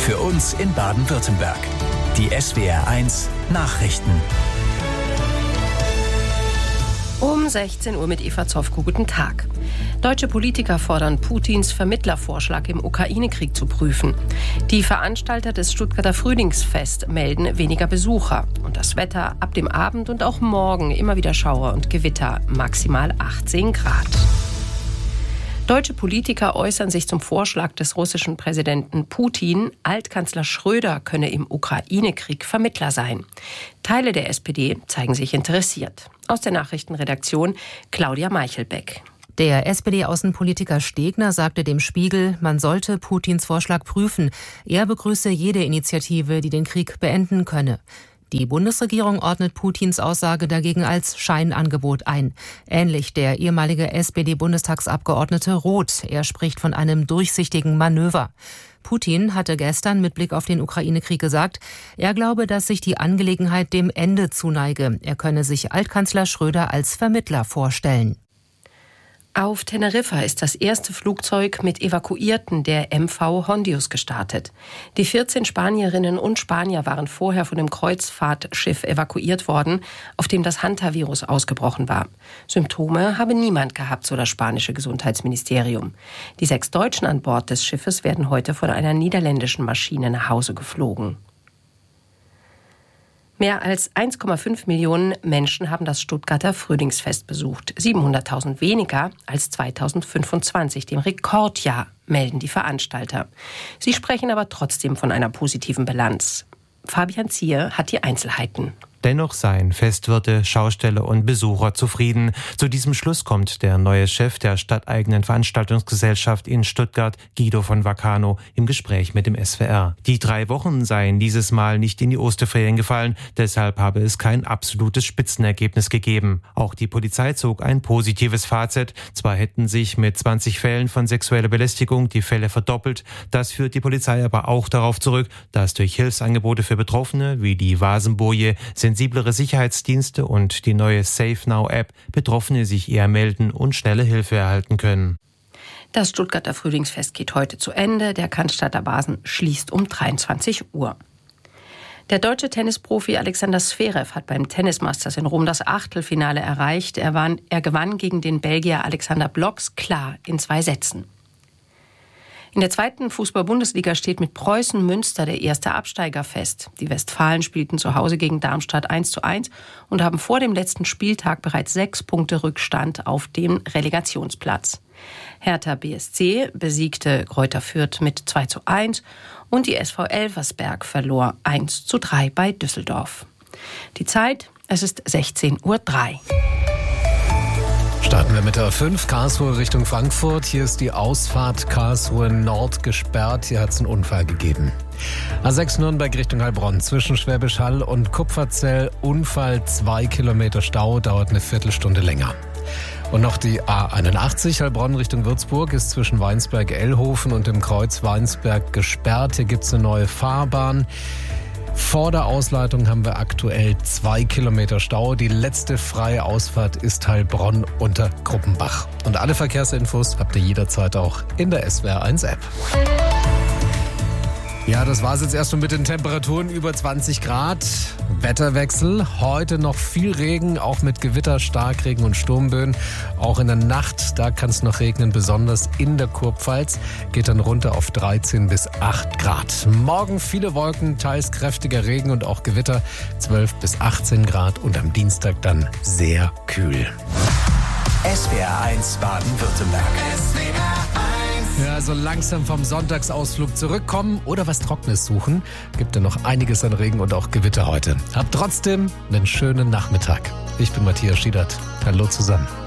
Für uns in Baden-Württemberg. Die SWR1 Nachrichten. Um 16 Uhr mit Eva Zofko. Guten Tag. Deutsche Politiker fordern, Putins Vermittlervorschlag im Ukraine-Krieg zu prüfen. Die Veranstalter des Stuttgarter Frühlingsfest melden weniger Besucher. Und das Wetter ab dem Abend und auch morgen immer wieder Schauer und Gewitter, maximal 18 Grad. Deutsche Politiker äußern sich zum Vorschlag des russischen Präsidenten Putin, Altkanzler Schröder könne im Ukraine-Krieg Vermittler sein. Teile der SPD zeigen sich interessiert. Aus der Nachrichtenredaktion Claudia Meichelbeck. Der SPD-Außenpolitiker Stegner sagte dem Spiegel, man sollte Putins Vorschlag prüfen. Er begrüße jede Initiative, die den Krieg beenden könne. Die Bundesregierung ordnet Putins Aussage dagegen als Scheinangebot ein. Ähnlich der ehemalige SPD-Bundestagsabgeordnete Roth. Er spricht von einem durchsichtigen Manöver. Putin hatte gestern mit Blick auf den Ukraine-Krieg gesagt, er glaube, dass sich die Angelegenheit dem Ende zuneige. Er könne sich Altkanzler Schröder als Vermittler vorstellen. Auf Teneriffa ist das erste Flugzeug mit Evakuierten der MV Hondius gestartet. Die 14 Spanierinnen und Spanier waren vorher von dem Kreuzfahrtschiff evakuiert worden, auf dem das Hantavirus ausgebrochen war. Symptome habe niemand gehabt, so das spanische Gesundheitsministerium. Die 6 Deutschen an Bord des Schiffes werden heute von einer niederländischen Maschine nach Hause geflogen. Mehr als 1,5 Millionen Menschen haben das Stuttgarter Frühlingsfest besucht. 700.000 weniger als 2025, dem Rekordjahr, melden die Veranstalter. Sie sprechen aber trotzdem von einer positiven Bilanz. Fabian Zier hat die Einzelheiten. Dennoch seien Festwirte, Schausteller und Besucher zufrieden. Zu diesem Schluss kommt der neue Chef der stadteigenen Veranstaltungsgesellschaft in Stuttgart, Guido von Vacano, im Gespräch mit dem SWR. Die 3 Wochen seien dieses Mal nicht in die Osterferien gefallen, deshalb habe es kein absolutes Spitzenergebnis gegeben. Auch die Polizei zog ein positives Fazit. Zwar hätten sich mit 20 Fällen von sexueller Belästigung die Fälle verdoppelt, das führt die Polizei aber auch darauf zurück, dass durch Hilfsangebote für Betroffene wie die Vasenboje, sensiblere Sicherheitsdienste und die neue SafeNow-App Betroffene sich eher melden und schnelle Hilfe erhalten können. Das Stuttgarter Frühlingsfest geht heute zu Ende. Der Cannstatter Basen schließt um 23 Uhr. Der deutsche Tennisprofi Alexander Zverev hat beim Tennis Masters in Rom das Achtelfinale erreicht. Er gewann gegen den Belgier Alexander Bloks klar in 2 Sätzen. In der 2. Fußball-Bundesliga steht mit Preußen Münster der erste Absteiger fest. Die Westfalen spielten zu Hause gegen Darmstadt 1:1 und haben vor dem letzten Spieltag bereits 6 Punkte Rückstand auf dem Relegationsplatz. Hertha BSC besiegte Greuther Fürth mit 2:1 und die SV Elversberg verlor 1:3 bei Düsseldorf. Die Zeit, es ist 16:03 Uhr. Starten wir mit der 5, Karlsruhe Richtung Frankfurt. Hier ist die Ausfahrt Karlsruhe Nord gesperrt. Hier hat es einen Unfall gegeben. A6 Nürnberg Richtung Heilbronn zwischen Schwäbisch Hall und Kupferzell. Unfall, 2 Kilometer Stau, dauert eine Viertelstunde länger. Und noch die A81 Heilbronn Richtung Würzburg ist zwischen Weinsberg-Ellhofen und dem Kreuz Weinsberg gesperrt. Hier gibt es eine neue Fahrbahn. Vor der Ausleitung haben wir aktuell 2 Kilometer Stau. Die letzte freie Ausfahrt ist Heilbronn unter Gruppenbach. Und alle Verkehrsinfos habt ihr jederzeit auch in der SWR1-App. Ja, das war's jetzt erst mit den Temperaturen über 20 Grad. Wetterwechsel. Heute noch viel Regen, auch mit Gewitter, Starkregen und Sturmböen. Auch in der Nacht, da kann es noch regnen, besonders in der Kurpfalz. Geht dann runter auf 13 bis 8 Grad. Morgen viele Wolken, teils kräftiger Regen und auch Gewitter. 12 bis 18 Grad und am Dienstag dann sehr kühl. SWR1 Baden-Württemberg. Ja, so langsam vom Sonntagsausflug zurückkommen oder was Trockenes suchen. Gibt ja noch einiges an Regen und auch Gewitter heute. Habt trotzdem einen schönen Nachmittag. Ich bin Matthias Schiedert. Hallo zusammen.